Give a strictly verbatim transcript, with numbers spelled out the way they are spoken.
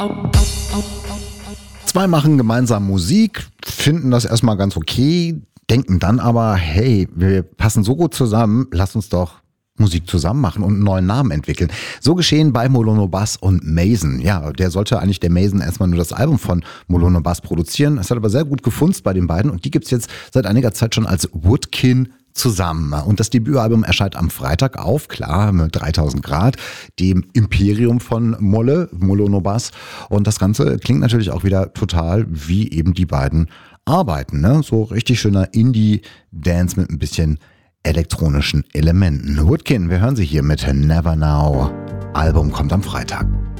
Zwei machen gemeinsam Musik, finden das erstmal ganz okay, denken dann aber, hey, wir passen so gut zusammen, lass uns doch Musik zusammen machen und einen neuen Namen entwickeln. So geschehen bei Molono Bass und Mason. Ja, der sollte eigentlich, der Mason, erstmal nur das Album von Molono Bass produzieren. Es hat aber sehr gut gefunzt bei den beiden und die gibt's jetzt seit einiger Zeit schon als Woodkin zusammen. Und das Debütalbum erscheint am Freitag auf, klar, mit dreitausend Grad, dem Imperium von Molle, Molono Bass. Und das Ganze klingt natürlich auch wieder total wie eben die beiden arbeiten. Ne? So richtig schöner Indie-Dance mit ein bisschen elektronischen Elementen. Woodkin, wir hören sie hier mit Never Now. Album kommt am Freitag.